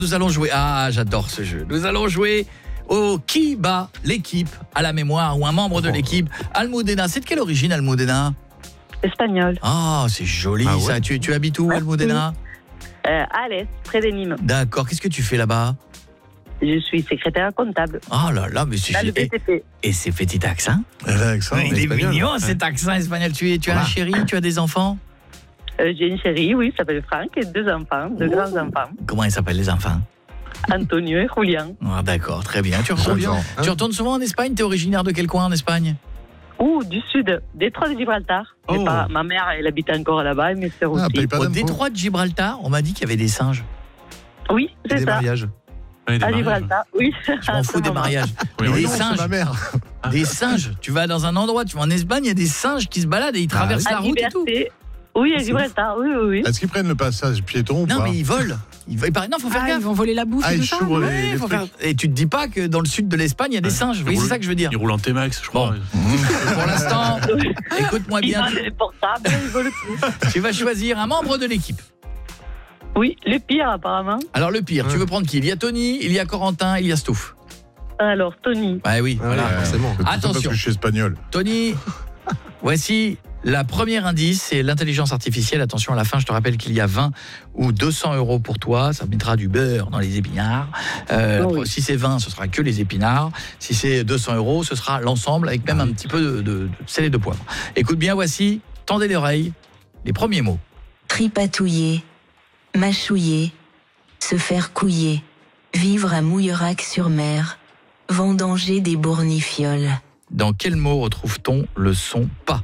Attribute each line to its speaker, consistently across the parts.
Speaker 1: Nous allons jouer, j'adore ce jeu, nous allons jouer au qui bat l'équipe à la mémoire ou un membre de l'équipe. Almudena, c'est de quelle origine Almudena?
Speaker 2: Espagnol.
Speaker 1: Ah, c'est joli ça. Tu habites où Almudena?
Speaker 2: À l'Est, près de Nîmes.
Speaker 1: D'accord, qu'est-ce que tu fais là-bas?
Speaker 2: Je suis secrétaire comptable.
Speaker 1: Oh là là, mais c'est
Speaker 2: Dans le BTP.
Speaker 1: Et c'est petit accent?
Speaker 3: L'accent
Speaker 1: Il est
Speaker 3: espagnol.
Speaker 1: mignon cet accent espagnol. Tu as un chéri, tu as des enfants?
Speaker 2: J'ai une chérie, oui, s'appelle Franck, et 2 enfants, 2 grands enfants.
Speaker 1: Comment ils s'appellent les enfants?
Speaker 2: Antonio et Julian.
Speaker 1: Ah, d'accord, très bien. Tu retournes souvent en Espagne? Tu es originaire de quel coin en Espagne?
Speaker 2: Du sud, Détroit de Gibraltar. Ma mère, elle habite encore là-bas, et mes sœurs aussi.
Speaker 1: Au Détroit de Gibraltar, on m'a dit qu'il y avait des singes.
Speaker 2: Oui, c'est
Speaker 3: Des
Speaker 2: ça.
Speaker 3: mariages.
Speaker 2: À Gibraltar, oui.
Speaker 1: Je m'en fous des mariages. Mais des singes.
Speaker 3: Ma mère.
Speaker 1: Des singes. Tu vas dans un endroit, tu vas en Espagne, il y a des singes qui se baladent et ils traversent la route et tout.
Speaker 2: Oui, à Gibraltar, oui.
Speaker 3: Est-ce qu'ils prennent le passage piéton ou
Speaker 1: Non,
Speaker 3: pas?
Speaker 1: mais ils volent. Non, faut faire gaffe.
Speaker 4: Ils vont voler la bouffe et
Speaker 3: ils
Speaker 4: tout ça.
Speaker 3: s'ouvrent les
Speaker 1: Faut
Speaker 3: trucs.
Speaker 1: faire- Et tu te dis pas que dans le sud de l'Espagne, il y a des singes. Oui, c'est ça que je veux dire.
Speaker 5: Il roule en T-Max, je crois.
Speaker 1: Pour l'instant, écoute-moi
Speaker 2: Ils
Speaker 1: bien.
Speaker 2: vendent les portables, ils volent tout.
Speaker 1: Tu vas choisir un membre de l'équipe.
Speaker 2: Oui, le pire, apparemment.
Speaker 1: Alors le pire, tu veux prendre qui? Il y a Tony, il y a Corentin, il y a Stouff.
Speaker 2: Alors, Tony.
Speaker 1: Bah oui, voilà.
Speaker 3: Forcément.
Speaker 1: Attention.
Speaker 3: Parce que je suis espagnol.
Speaker 1: Tony, voici la première indice, c'est l'intelligence artificielle. Attention, à la fin, je te rappelle qu'il y a 20 ou 200 euros pour toi. Ça mettra du beurre dans les épinards. Si c'est 20, ce sera que les épinards. Si c'est 200 euros, ce sera l'ensemble avec même un petit peu de sel et de poivre. Écoute bien, voici, tendez l'oreille, les premiers mots.
Speaker 6: Tripatouiller, mâchouiller, se faire couiller, vivre à Mouillerac-sur-Mer, vendanger des bournifioles.
Speaker 1: Dans quel mot retrouve-t-on le son pas?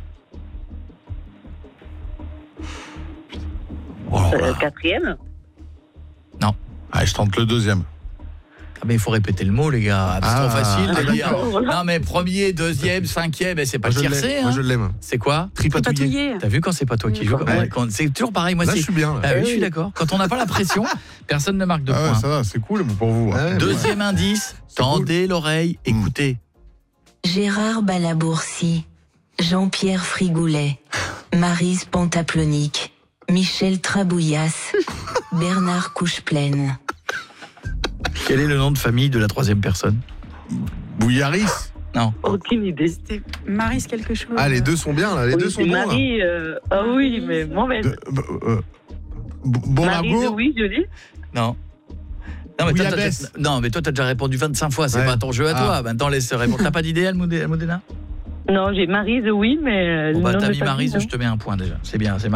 Speaker 2: Quatrième.
Speaker 3: Je tente le deuxième.
Speaker 1: Ah mais il faut répéter le mot, les gars. C'est trop facile de dire.
Speaker 2: Voilà.
Speaker 1: Non mais premier, deuxième, cinquième, c'est pas tiercé.
Speaker 3: Moi je l'aime.
Speaker 1: C'est quoi?
Speaker 4: Tripatouiller.
Speaker 1: T'as vu quand c'est pas toi qui joue? C'est toujours pareil, moi
Speaker 3: Là
Speaker 1: c'est.
Speaker 3: je suis bien. Là.
Speaker 1: Ah oui, je suis d'accord. Quand on n'a pas la pression, personne ne marque de points.
Speaker 3: Ça va, c'est cool pour vous.
Speaker 1: Deuxième indice, tendez l'oreille, écoutez.
Speaker 6: Gérard Balaboursi, Jean-Pierre Frigoulet, Maryse Pentaplonique, Michel Trabouillas, Bernard Coucheplaine.
Speaker 1: Quel est le nom de famille de la troisième personne?
Speaker 3: Bouillaris.
Speaker 1: Non.
Speaker 2: Aucune idée.
Speaker 4: C'était Maryse quelque chose.
Speaker 3: Ah, les deux sont bien là, les deux sont bons. Là.
Speaker 2: Marie, oui, mais mauvaise. Marie,
Speaker 3: Bonlabour.
Speaker 2: oui, je dis.
Speaker 1: Non. Non mais,
Speaker 3: Bouillabaisse.
Speaker 1: mais toi t'as déjà répondu 25 fois, c'est
Speaker 3: Ouais.
Speaker 1: pas ton jeu à toi. Maintenant laisse répondre. T'as pas d'idée, Almudena?
Speaker 2: Non, j'ai Maryse, oui, mais...
Speaker 1: Bon bah
Speaker 2: le nom
Speaker 1: t'as
Speaker 2: de
Speaker 1: mis
Speaker 2: famille,
Speaker 1: Maryse,
Speaker 2: non.
Speaker 1: je te mets un point déjà. C'est bien, c'est